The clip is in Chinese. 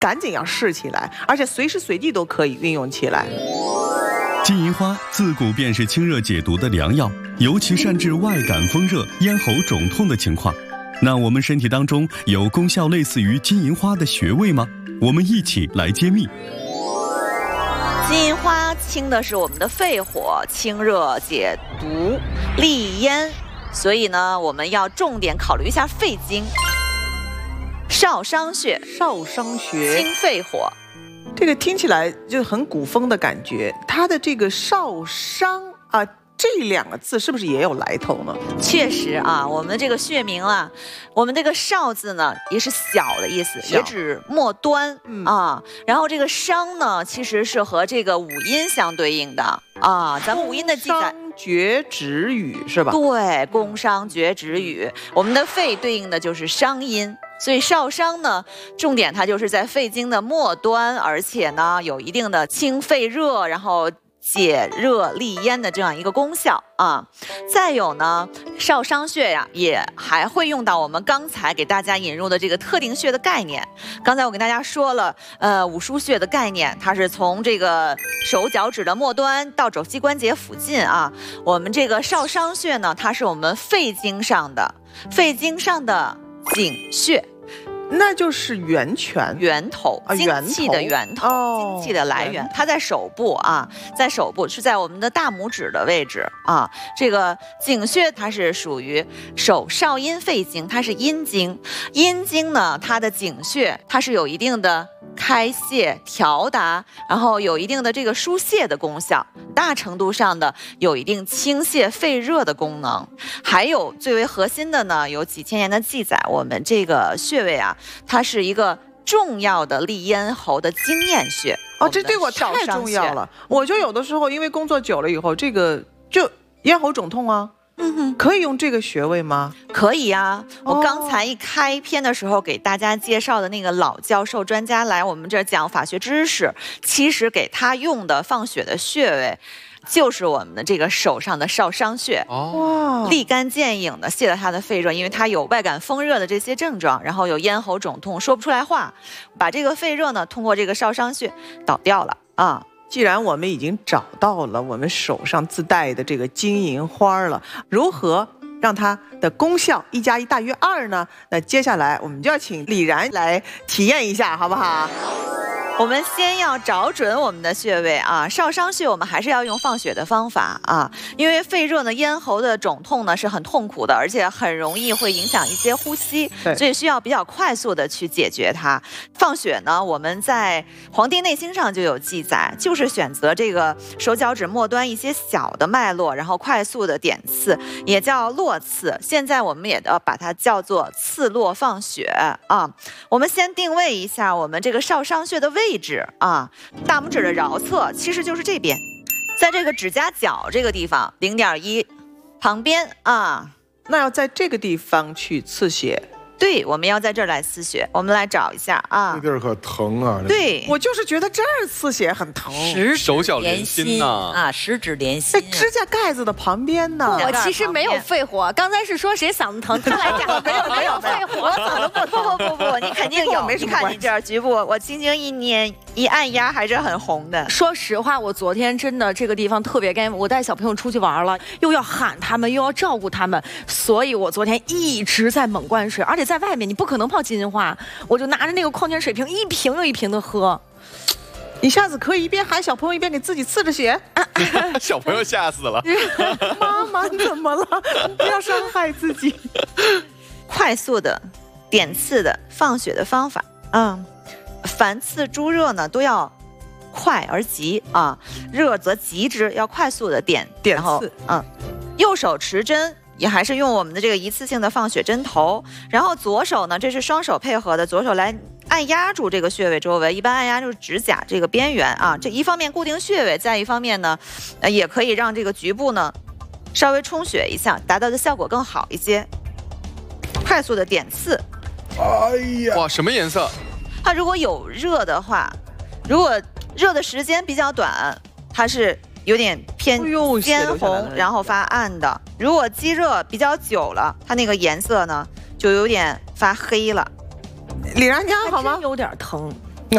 赶紧要试起来，而且随时随地都可以运用起来。 金银花自古便是清热解毒的良药，尤其善治外感风热、咽喉肿痛的情况。那我们身体当中有功效类似于金银花的穴位吗？我们一起来揭秘。 金银花清的是我们的肺火，清热解毒、利咽，所以呢，我们要重点考虑一下肺经。少商穴， 少商穴清肺火。 这个听起来就很古风的感觉，它的这个少商啊，这2个字是不是也有来头呢？ 确实啊，我们这个穴名啊，我们这个少字呢也是小的意思，也指末端啊。然后这个商呢，其实是和这个五音相对应的啊。咱们五音的记载， 厥止语是吧？ 对，宫商角徵羽，我们的肺对应的就是商音。所以少商呢，重点它就是在肺经的末端，而且呢有一定的清肺热，然后解热利咽的这样一个功效啊。再有呢，少商穴呀，也还会用到我们刚才给大家引入的这个特定穴的概念。刚才我跟大家说了，五腧穴的概念，它是从这个手脚趾的末端到肘膝关节附近啊。我们这个少商穴呢，它是我们肺经上的井穴。 那就是源泉、 源头，精气的源头，精气的来源，它在手部啊，在手部是在我们的大拇指的位置啊。这个井穴它是属于手少阴肺经，它是阴经。阴经呢，它的井穴它是有一定的开泄、调达，然后有一定的这个疏泄的功效，大程度上的有一定清泻肺热的功能。还有最为核心的呢，有几千年的记载，我们这个穴位啊，它是一个重要的利咽喉的经验穴。 哦，这对我太重要了。我就有的时候因为工作久了以后，这个就咽喉肿痛啊。可以用这个穴位吗？ 可以啊，我刚才一开篇的时候给大家介绍的那个老教授专家来我们这儿讲法学知识，其实给他用的放血的穴位就是我们的这个手上的少商穴，立竿见影的泄了他的肺热，因为他有外感风热的这些症状，然后有咽喉肿痛，说不出来话，把这个肺热呢通过这个少商穴导掉了啊。 既然我们已经找到了我们手上自带的这个金银花了，如何让它的功效1+1大于2呢？那接下来我们就要请李然来体验一下，好不好？ 我们先要找准我们的穴位啊，少商穴我们还是要用放血的方法啊，因为肺热呢，咽喉的肿痛呢是很痛苦的，而且很容易会影响一些呼吸，所以需要比较快速的去解决它。放血呢，我们在《黄帝内经》上就有记载，就是选择这个手脚趾末端一些小的脉络，然后快速的点刺，也叫络刺。现在我们也要把它叫做刺络放血啊。我们先定位一下我们这个少商穴的位置啊，大拇指的桡侧其实就是这边，在这个指甲角这个地方0.1旁边啊。 那要在这个地方去刺血？ 对，我们要在这儿来刺血。我们来找一下啊， 这地儿可疼啊！ 对， 我就是觉得这儿刺血很疼， 手脚连心呐啊，十指连心， 在指甲盖子的旁边呢。 我其实没有肺火，刚才是说谁嗓子疼，他来讲没有肺火，我嗓子不疼。 不，你肯定有，你看你这儿局部，我轻轻一捏一按压还是很红的。 说实话，我昨天真的这个地方特别干，我带小朋友出去玩了，又要喊他们，又要照顾他们，所以我昨天一直在猛灌水，而且在外面你不可能泡金银花，我就拿着那个矿泉水瓶一瓶又一瓶的喝。 一下子可以一边喊小朋友一边给自己刺着血， 小朋友吓死了。 妈妈怎么了？不要伤害自己。 快速的点刺的放血的方法，凡刺诸热呢都要快而急啊，热则急之，要快速的点刺。右手持针。也还是用我们的这个一次性的放血针头，然后左手呢，这是双手配合的，左手来按压住这个穴位周围，一般按压住指甲这个边缘啊。这一方面固定穴位，再一方面呢，也可以让这个局部呢稍微充血一下，达到的效果更好一些。快速的点刺。 哎呀， 哇，什么颜色？ 它如果有热的话，如果热的时间比较短，它是有点偏鲜红，然后发暗的。如果积热比较久了，它那个颜色呢就有点发黑了。 李然家好吗？ 有点疼。